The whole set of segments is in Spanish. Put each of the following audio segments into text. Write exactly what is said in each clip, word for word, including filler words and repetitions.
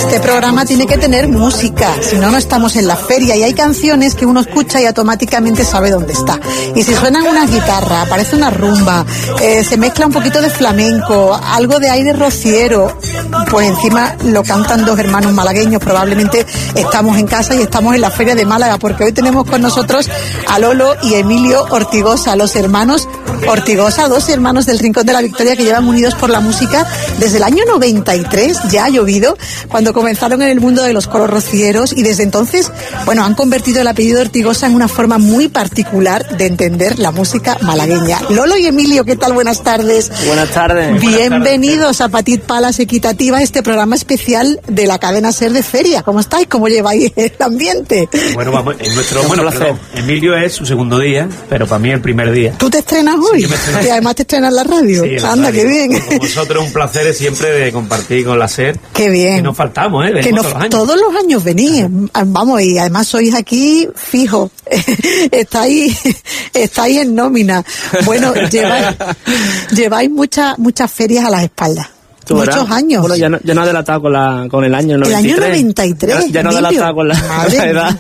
Este programa tiene que tener música, si no, no estamos en la feria, y hay canciones que uno escucha y automáticamente sabe dónde está. Y si suenan una guitarra, aparece una rumba, eh, se mezcla un poquito de flamenco, algo de aire rociero, pues encima lo cantan dos hermanos malagueños. Probablemente estamos en casa y estamos en la feria de Málaga, porque hoy tenemos con nosotros a Lolo y Emilio Ortigosa, los hermanos Ortigosa, dos hermanos del Rincón de la Victoria que llevan unidos por la música desde el año noventa y tres, ya ha llovido, cuando comenzaron en el mundo de los coros rocieros, y desde entonces, bueno, han convertido el apellido Ortigosa en una forma muy particular de entender la música malagueña. Lolo y Emilio, ¿qué tal? Buenas tardes. Buenas tardes. Bienvenidos a Petit Palas Equitativa, este programa especial de la cadena SER de Feria. ¿Cómo estáis? ¿Cómo lleváis el ambiente? Bueno, vamos, en nuestro, bueno, perdón, Emilio es su segundo día, pero para mí el primer día. ¿Tú te estrenas hoy? Sí, y además te estrenas en la radio. Sí, en la Anda, radio. qué bien. Con vosotros un placer es siempre de compartir con la SER. Qué bien. Que nos faltamos, ¿eh? Que Venimos no, todos los años. todos los años venís, vamos, y además sois aquí fijo, estáis, estáis en nómina. Bueno, lleváis, lleváis muchas, muchas ferias a las espaldas. Tú Muchos verás. años. Bueno, ya no, ya no he delatado con, la, con el año noventa y tres. El año noventa y tres. Ya, ya no he Emilio. delatado con la, Madre la edad.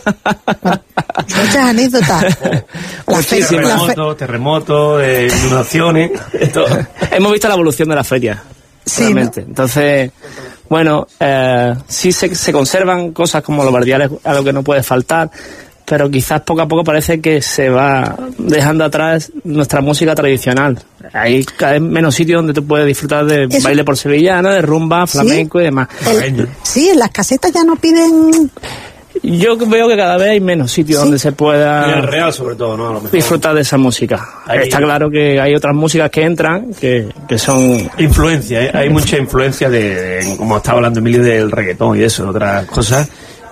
Muchas anécdotas. La fe- la fe- Terremotos, terremotos, eh, inundaciones, todo. Hemos visto la evolución de la feria. Sí, realmente. ¿no? Entonces, bueno, eh, sí se, se conservan cosas como los bardiales, a lo que no puede faltar, pero quizás poco a poco parece que se va dejando atrás nuestra música tradicional. Hay cada vez menos sitios donde tú puedes disfrutar de Eso. baile por sevillana, de rumba, flamenco y demás. El- sí, en las casetas ya no piden. Yo veo que cada vez hay menos sitios Sí. donde se En el pueda Real, sobre todo, ¿no? A lo mejor. disfrutar de esa música. Ahí- Está claro que hay otras músicas que entran que, que son... Influencia, ¿eh? Hay mucha influencia de, de, como estaba hablando Emilio, del reggaetón y eso, otras cosas.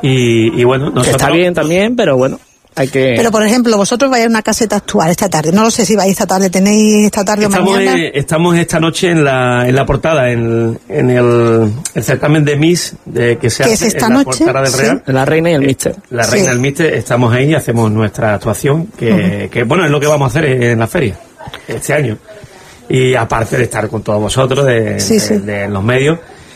Y, y bueno, que nosotros... está bien también, pero bueno, hay que... Pero, por ejemplo, vosotros vais a una caseta actual esta tarde. No lo sé si vais esta tarde, tenéis esta tarde o Estamos, mañana. eh, estamos esta noche en la, en la portada, en, en el, el certamen de Miss de, que se ¿Qué hace es esta en la noche? portada del Sí. Real. La reina y el mister. La Sí. reina del Mister, estamos ahí y hacemos nuestra actuación, que, que bueno, es lo que vamos a hacer en la feria este año. Y aparte de estar con todos vosotros, de, Sí, de- sí. de los medios.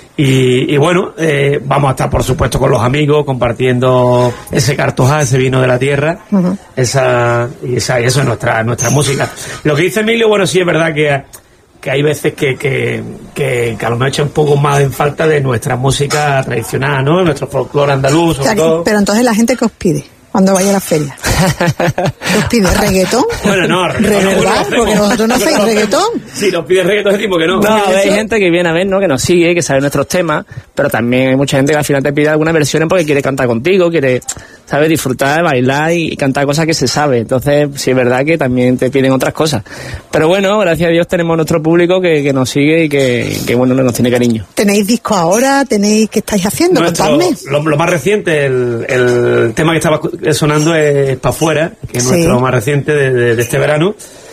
Y, y bueno, eh, vamos a estar por supuesto con los amigos, compartiendo ese cartojá, ese vino de la tierra, Ujú. esa, y esa, y eso es nuestra, nuestra música. Lo que dice Emilio, bueno, sí es verdad que, que hay veces que, que, que, que a lo mejor echa un poco más en falta de nuestra música tradicional, ¿no? Nuestro folclore andaluz, O sobre sea, que- todo. pero entonces la gente, ¿qué os pide cuando vaya a la feria? ¿Qué os pide? ¿Reggaetón? Bueno, no, ¿Re reggaetón no lo verdad? hacemos. Porque vosotros no hacéis lo hacemos. reggaetón. Si nos pide reggaetón decimos que no. No, a ver, hay eso- gente que viene a ver, ¿no? Que nos sigue, que sabe nuestros temas, pero también hay mucha gente que al final te pide algunas versiones porque quiere cantar contigo, quiere, ¿sabes? Disfrutar, bailar y, y cantar cosas que se sabe. Entonces, sí es verdad que también te piden otras cosas. Pero bueno, gracias a Dios tenemos nuestro público que, que nos sigue y que, que, bueno, nos tiene cariño. ¿Tenéis disco ahora? ¿Tenéis qué estáis haciendo? Nuestro- Contadme. lo, lo más reciente, el, el tema que estaba sonando es Pa' Fuera, que es Sí. nuestro más reciente de, de- de este verano.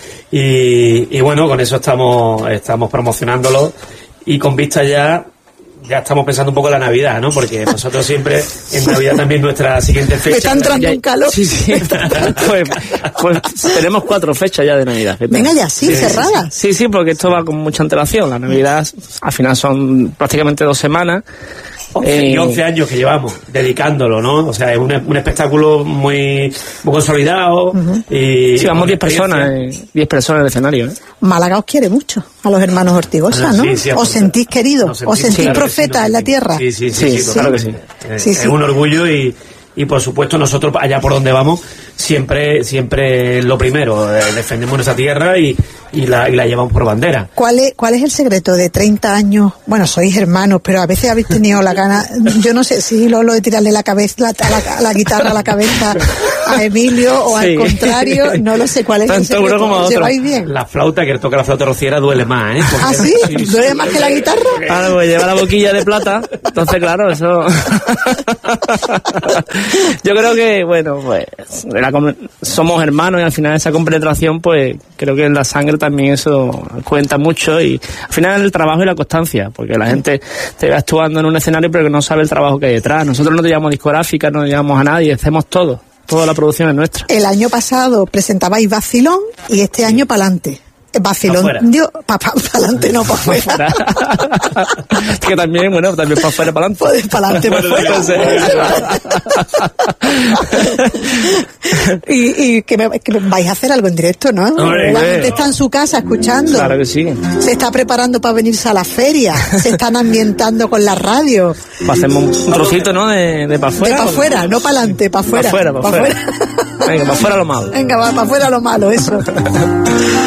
Y, y bueno, con eso estamos, estamos promocionándolo y con vista ya, ya estamos pensando un poco en la Navidad, ¿no? Porque nosotros siempre, en Navidad también nuestra siguiente fecha. Me está entrando un calor. Sí, sí. pues, pues tenemos cuatro fechas ya de Navidad. ¿Qué tal? Venga ya, sí, Sí, sí, cerradas. Sí, sí, porque esto va con mucha antelación. La Navidad al final son prácticamente dos semanas. once, y Eh, once años que llevamos dedicándolo, ¿no? O sea, es un, un espectáculo muy, muy consolidado. y Sí, vamos con diez personas, experiencia. eh, diez personas en el escenario. ¿eh? Málaga os quiere mucho, a los hermanos Ortigosa, Ah, ¿no? sí, sí, ¿Os por- sentís queridos? nos ¿Os sentís claro que sí, profetas nos en la sentimos. tierra? Sí, sí, sí, Sí, sí, sí, totalmente. claro Eh, Sí, es sí. un orgullo y, y por supuesto nosotros allá por donde vamos siempre siempre lo primero, eh, defendemos nuestra tierra y, y, la, y la llevamos por bandera. ¿Cuál es, ¿Cuál es el secreto de treinta años? Bueno, sois hermanos, pero a veces habéis tenido la gana, yo no sé si lo, lo de tirarle la cabeza, la, la, la guitarra a la cabeza a Emilio o Sí. al contrario, no lo sé cuál es el Tanto uno secreto. como ¿Os otro. lleváis bien? La flauta, que toca la flauta rociera, duele más, ¿eh? Porque- ¿Ah, sí? ¿Duele más que la guitarra? Ahora pues lleva la boquilla de plata, entonces claro, eso... Yo creo que, bueno, pues la com- somos hermanos y al final esa compenetración, pues creo que en la sangre también eso cuenta mucho y al final el trabajo y la constancia, porque la gente te ve actuando en un escenario pero que no sabe el trabajo que hay detrás. Nosotros no te llamamos discográfica, no llamamos a nadie, hacemos todo, toda la producción es nuestra. El año pasado presentabais Vacilón y este año Pa'lante. vacilón. Pa' Dios, para pa, pa adelante, no para afuera. Que también, bueno, también para afuera, para adelante. Pues para adelante, para afuera. y y que, me, que vais a hacer algo en directo, ¿no? Hombre, la hombre. gente está en su casa escuchando. Claro que sí. Se está preparando para venirse a la feria. Se están ambientando con la radio. Hacemos un trocito, ¿no? De, de para De afuera. para afuera, no para adelante, para afuera. Para afuera, para afuera. Venga, para afuera lo malo. Venga, va para afuera lo malo, eso.